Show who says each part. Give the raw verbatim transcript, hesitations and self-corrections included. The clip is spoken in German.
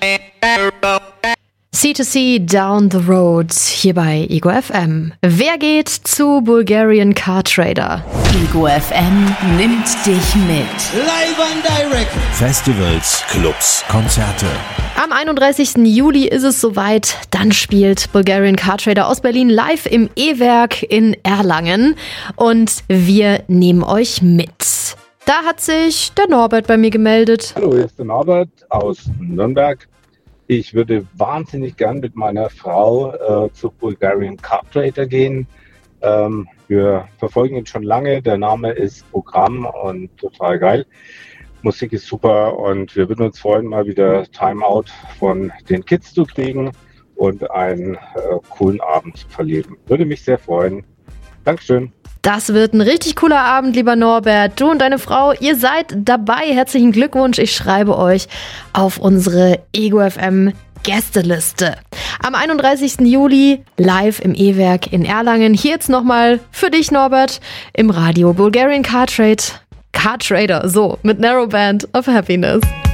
Speaker 1: C zwei C Down the Road hier bei Ego F M. Wer geht zu Bulgarian Car Trader?
Speaker 2: Ego F M nimmt dich mit.
Speaker 3: Live and direct.
Speaker 4: Festivals, Clubs, Konzerte.
Speaker 1: Am einunddreißigsten Juli ist es soweit. Dann spielt Bulgarian Car Trader aus Berlin live im E-Werk in Erlangen. Und wir nehmen euch mit. Da hat sich der Norbert bei mir gemeldet.
Speaker 5: Hallo, hier ist der Norbert aus Nürnberg. Ich würde wahnsinnig gern mit meiner Frau äh, zu Bulgarian Car Trader gehen. Ähm, wir verfolgen ihn schon lange. Der Name ist Programm und total geil. Musik ist super und wir würden uns freuen, mal wieder Timeout von den Kids zu kriegen und einen äh, coolen Abend zu verleben. Würde mich sehr freuen. Dankeschön.
Speaker 1: Das wird ein richtig cooler Abend, lieber Norbert. Du und deine Frau, ihr seid dabei. Herzlichen Glückwunsch. Ich schreibe euch auf unsere Ego F M Gästeliste. Am einunddreißigsten Juli live im E-Werk in Erlangen. Hier jetzt nochmal für dich, Norbert, im Radio Bulgarian Car Trade. Car Trader, so, mit Narrowband of Happiness.